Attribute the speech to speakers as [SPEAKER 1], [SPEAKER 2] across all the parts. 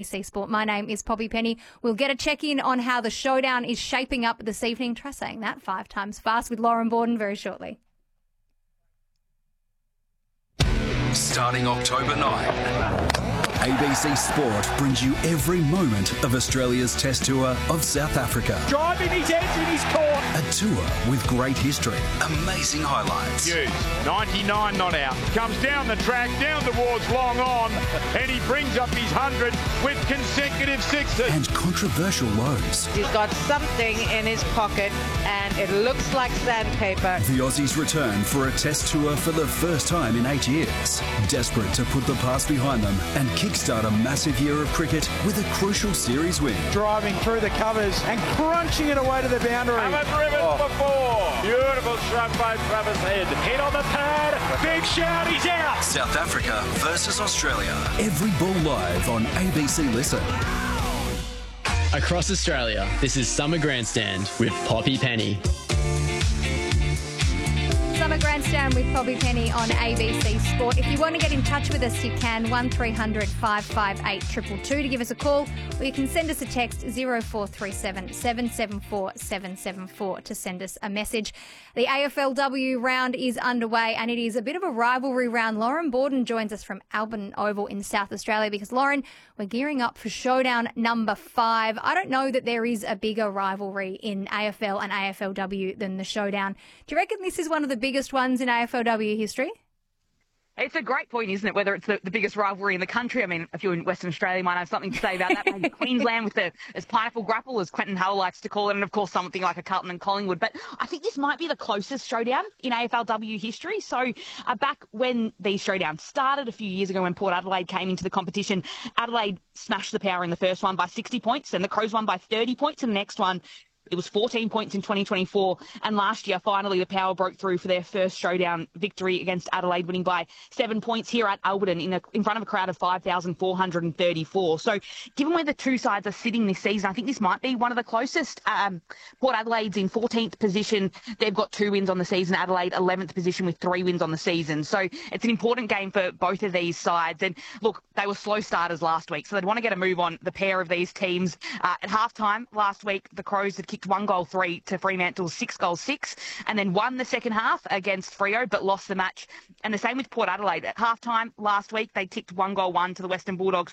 [SPEAKER 1] ABC Sport. My name is Poppy Penny. We'll get a check-in on how the showdown is shaping up this evening. Try saying that 5 times fast with Lauren Borden very shortly.
[SPEAKER 2] Starting October 9, ABC Sport brings you every moment of Australia's Test Tour of South Africa.
[SPEAKER 3] Driving his edge in his court.
[SPEAKER 2] A tour with great history, amazing highlights.
[SPEAKER 3] Hughes, 99 not out. Comes down the track, down towards long on, and he brings up his 100 with consecutive sixes.
[SPEAKER 2] And controversial lows.
[SPEAKER 4] He's got something in his pocket, and it looks like sandpaper.
[SPEAKER 2] The Aussies return for a Test Tour for the first time in 8 years. Desperate to put the past behind them and kickstart a massive year of cricket with a crucial series win.
[SPEAKER 5] Driving through the covers and crunching it away to the boundary.
[SPEAKER 3] For 4. Beautiful shot by Travis Head. Hit on the pad. Big shout. He's out.
[SPEAKER 2] South Africa versus Australia. Every ball live on ABC Listen.
[SPEAKER 6] Across Australia, this is Summer Grandstand with Poppy Penny.
[SPEAKER 1] Summer Grandstand with Poppy Penny on ABC Sport. If you want to get in touch with us, you can 1300 558 222 to give us a call, or you can send us a text 0437 774 774 to send us a message. The AFLW round is underway, and it is a bit of a rivalry round. Lauren Borden joins us from Alberton Oval in South Australia because, Lauren, we're gearing up for showdown number 5. I don't know that there is a bigger rivalry in AFL and AFLW than the showdown. Do you reckon this is one of the biggest ones in AFLW history?
[SPEAKER 7] It's a great point, isn't it, whether it's the biggest rivalry in the country. I mean, if you're in Western Australia, you might have something to say about that. Maybe Queensland with as pineapple grapple, as Quentin Hull likes to call it, and, of course, something like a Carlton and Collingwood. But I think this might be the closest showdown in AFLW history. So back when these showdowns started a few years ago when Port Adelaide came into the competition, Adelaide smashed the Power in the first one by 60 points, and the Crows won by 30 points in the next one. It was 14 points in 2024, and last year, finally, the Power broke through for their first showdown victory against Adelaide, winning by 7 points here at Alberton in front of a crowd of 5,434. So given where the two sides are sitting this season, I think this might be one of the closest. Port Adelaide's in 14th position. They've got 2 wins on the season. Adelaide, 11th position with 3 wins on the season. So it's an important game for both of these sides. And look, they were slow starters last week, so they'd want to get a move on the pair of these teams. At halftime last week, the Crows had kicked 1-3 to Fremantle's 6-6, and then won the second half against Freo, but lost the match. And the same with Port Adelaide. At halftime last week, they ticked 1-1 to the Western Bulldogs,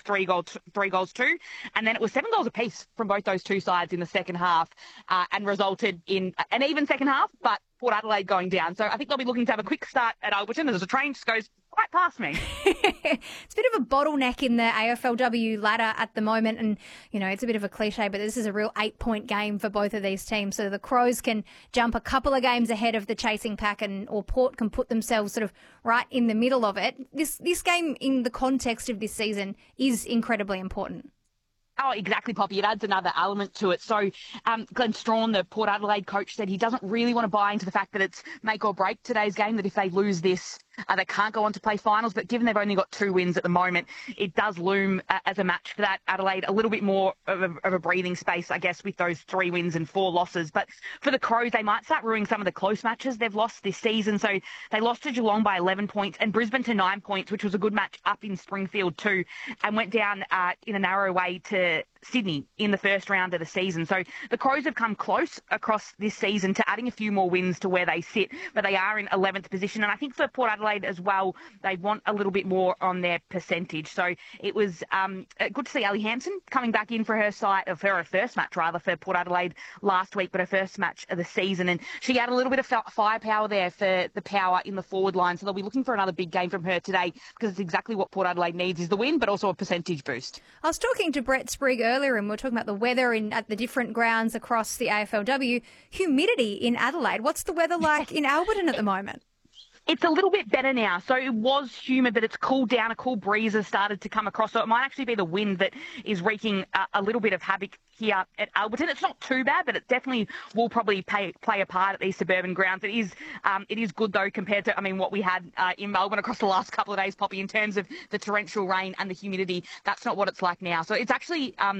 [SPEAKER 7] 3-2, and then it was 7 goals apiece from both those two sides in the second half, and resulted in an even second half, but Port Adelaide going down. So I think they'll be looking to have a quick start at Alberton as the train just goes right past me.
[SPEAKER 1] It's a bit of a bottleneck in the AFLW ladder at the moment, and, you know, it's a bit of a cliche, but this is a real 8-point game for both of these teams. So the Crows can jump a couple of games ahead of the chasing pack, or Port can put themselves sort of right in the middle of it. This game, in the context of this season, is incredibly important.
[SPEAKER 7] Oh, exactly, Poppy. It adds another element to it. So Glenn Strawn, the Port Adelaide coach, said he doesn't really want to buy into the fact that it's make or break today's game, that if they lose this, they can't go on to play finals. But given they've only got 2 wins at the moment, it does loom as a match for that. Adelaide, a little bit more of a breathing space, I guess, with those 3 wins and 4 losses. But for the Crows, they might start ruining some of the close matches they've lost this season. So they lost to Geelong by 11 points and Brisbane to 9 points, which was a good match up in Springfield too, and went down in a narrow way to Sydney in the first round of the season. So the Crows have come close across this season to adding a few more wins to where they sit, but they are in 11th position. And I think for Port Adelaide as well, they want a little bit more on their percentage. So it was good to see Ali Hampson coming back in for her first match rather for Port Adelaide last week, but her first match of the season. And she had a little bit of firepower there for the Power in the forward line. So they'll be looking for another big game from her today, because it's exactly what Port Adelaide needs, is the win, but also a percentage boost.
[SPEAKER 1] I was talking to Brett Sprigg earlier, and we were talking about the weather at the different grounds across the AFLW. Humidity in Adelaide. What's the weather like in Alberton at the moment?
[SPEAKER 7] It's a little bit better now. So it was humid, but it's cooled down. A cool breeze has started to come across. So it might actually be the wind that is wreaking a little bit of havoc here at Alberton. It's not too bad, but it definitely will probably play a part at these suburban grounds. It is good, though, compared to, what we had in Melbourne across the last couple of days, Poppy, in terms of the torrential rain and the humidity. That's not what it's like now. So it's actually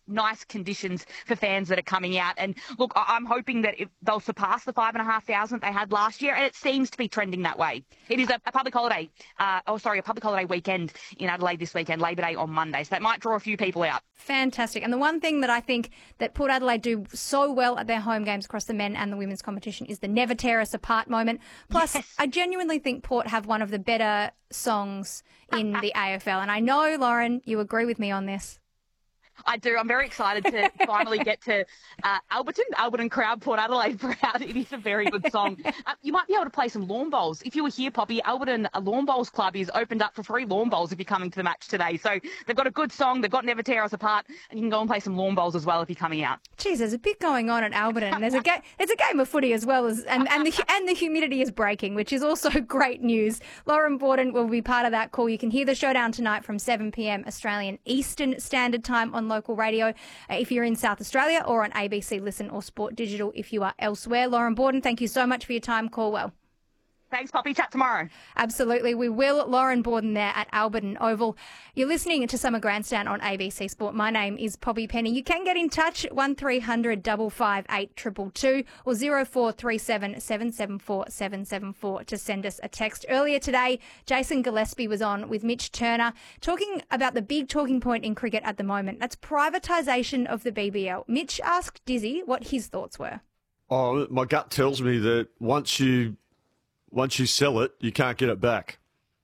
[SPEAKER 7] nice conditions for fans that are coming out. And look, I'm hoping that they'll surpass the 5,500 they had last year, and it seems to be trending that way. It is a public holiday, a public holiday weekend in Adelaide this weekend, Labor Day on Monday, so that might draw a few people out.
[SPEAKER 1] Fantastic. And the one thing that I think that Port Adelaide do so well at their home games across the men and the women's competition is the Never Tear Us Apart moment. Plus, yes. I genuinely think Port have one of the better songs in the AFL. And I know, Lauren, you agree with me on this.
[SPEAKER 7] I do. I'm very excited to finally get to Alberton Crowd, Port Adelaide Proud. It is a very good song. You might be able to play some lawn bowls. If you were here, Poppy, Alberton Lawn Bowls Club is opened up for free lawn bowls if you're coming to the match today. So they've got a good song. They've got Never Tear Us Apart, and you can go and play some lawn bowls as well if you're coming out.
[SPEAKER 1] Geez, there's a bit going on at Alberton. There's a game of footy as well, and the humidity is breaking, which is also great news. Lauren Borden will be part of that call. You can hear the showdown tonight from 7 p.m. Australian Eastern Standard Time on local radio if you're in South Australia, or on ABC Listen or Sport Digital if you are elsewhere. Lauren Borden, thank you so much for your time. Call well.
[SPEAKER 7] Thanks, Poppy. Chat tomorrow.
[SPEAKER 1] Absolutely. We will. Lauren Borden there at Alberton Oval. You're listening to Summer Grandstand on ABC Sport. My name is Poppy Penny. You can get in touch 1300 558 222 or 0437 774 774 to send us a text. Earlier today, Jason Gillespie was on with Mitch Turner talking about the big talking point in cricket at the moment. That's privatisation of the BBL. Mitch asked Dizzy what his thoughts were.
[SPEAKER 8] Oh, my gut tells me that once you sell it, you can't get it back.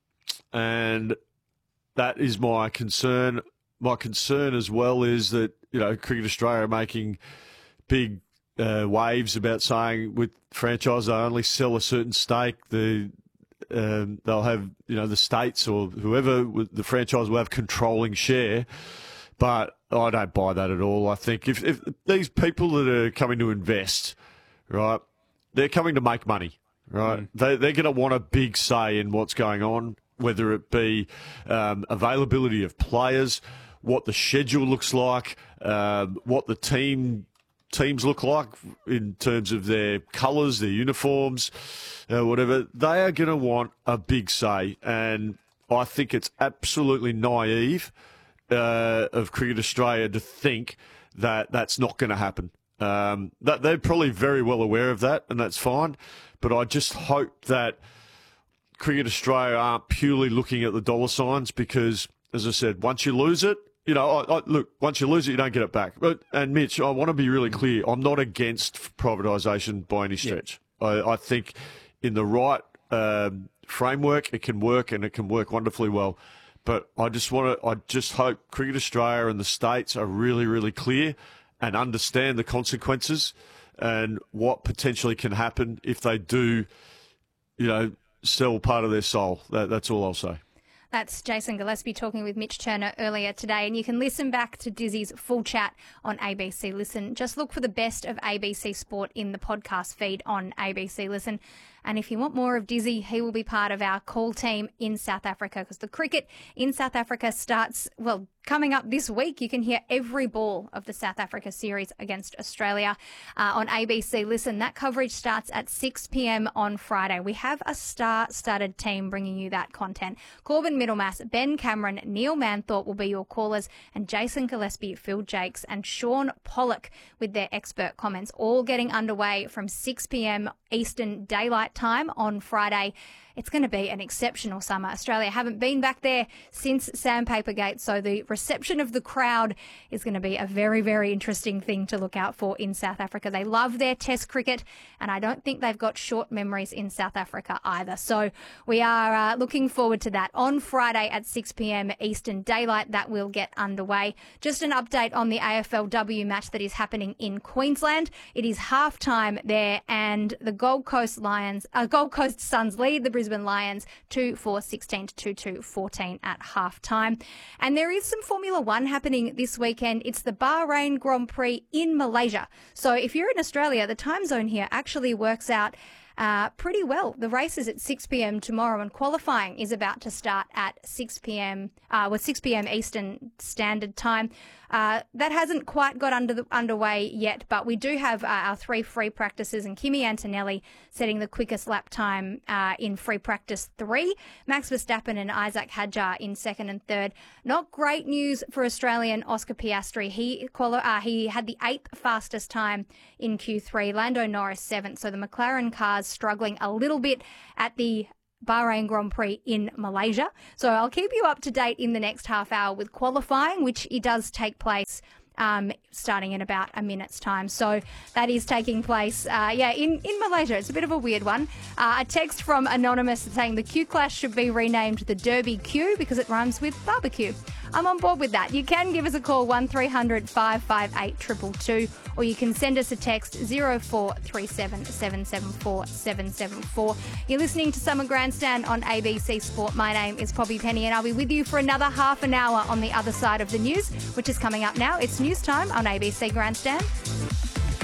[SPEAKER 8] And that is my concern. My concern as well is that, Cricket Australia are making big waves about saying with franchise they only sell a certain stake. They'll have, the states or whoever, the franchise will have controlling share. But I don't buy that at all. I think if these people that are coming to invest, right, they're coming to make money. Right, they're going to want a big say in what's going on, whether it be availability of players, what the schedule looks like, what the teams look like in terms of their colours, their uniforms, whatever. They are going to want a big say, and I think it's absolutely naive of Cricket Australia to think that that's not going to happen. That they're probably very well aware of that, and that's fine. But I just hope that Cricket Australia aren't purely looking at the dollar signs because, as I said, once you lose it, once you lose it, you don't get it back. And Mitch, I want to be really clear. I'm not against privatisation by any stretch. Yeah. I think in the right framework, it can work, and it can work wonderfully well. But I just hope Cricket Australia and the states are really, really clear and understand the consequences and what potentially can happen if they do, sell part of their soul. That's all I'll say.
[SPEAKER 1] That's Jason Gillespie talking with Mitch Turner earlier today. And you can listen back to Dizzy's full chat on ABC Listen. Just look for the best of ABC Sport in the podcast feed on ABC Listen. And if you want more of Dizzy, he will be part of our call team in South Africa because the cricket in South Africa starts, coming up this week. You can hear every ball of the South Africa series against Australia on ABC Listen. That coverage starts at 6 p.m. on Friday. We have a star-studded team bringing you that content. Corbin Middlemass, Ben Cameron, Neil Manthorpe will be your callers, and Jason Gillespie, Phil Jakes, and Sean Pollock with their expert comments, all getting underway from 6 p.m. Eastern Daylight Time on Friday. It's going to be an exceptional summer. Australia haven't been back there since Sandpaper Gate, so the reception of the crowd is going to be a very, very interesting thing to look out for in South Africa. They love their Test cricket, and I don't think they've got short memories in South Africa either. So we are looking forward to that on Friday at 6 p.m. Eastern Daylight. That will get underway. Just an update on the AFLW match that is happening in Queensland. It is halftime there, and the Gold Coast Suns lead the Brisbane Lions 2-4-16 to 2-2-14 at halftime. And there is some Formula One happening this weekend. It's the Bahrain Grand Prix in Malaysia. So if you're in Australia, the time zone here actually works out pretty well. The race is at 6 p.m. tomorrow, and qualifying is about to start at 6 p.m. With 6 p.m. Eastern Standard Time. That hasn't quite got underway yet, but we do have our 3 free practices, and Kimi Antonelli setting the quickest lap time in free practice 3. Max Verstappen and Isaac Hadjar in second and third. Not great news for Australian Oscar Piastri. He had the 8th fastest time in Q3. Lando Norris 7th. So the McLaren cars struggling a little bit at the Bahrain Grand Prix in Malaysia. So I'll keep you up to date in the next half hour with qualifying, which it does take place starting in about a minute's time. So that is taking place, in Malaysia. It's a bit of a weird one. A text from Anonymous saying the Q Clash should be renamed the Derby Q because it rhymes with barbecue. I'm on board with that. You can give us a call 1300 558 222, or you can send us a text 0437 774 774. You're listening to Summer Grandstand on ABC Sport. My name is Poppy Penny, and I'll be with you for another half an hour on the other side of the news, which is coming up now. It's news time on ABC Grandstand.